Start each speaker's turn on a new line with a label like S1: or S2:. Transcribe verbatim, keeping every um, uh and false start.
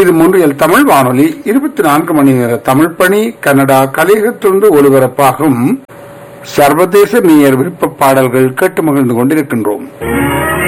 S1: இது மூன்றியல் தமிழ் வானொலி இருபத்தி நான்கு மணி நேர தமிழ் பணி கனடா கலிகத்துண்டு ஒலிபரப்பாகும் சர்வதேச நேயர் விருப்ப பாடல்கள் கேட்டு மகிழ்ந்து கொண்டிருக்கின்றோம்.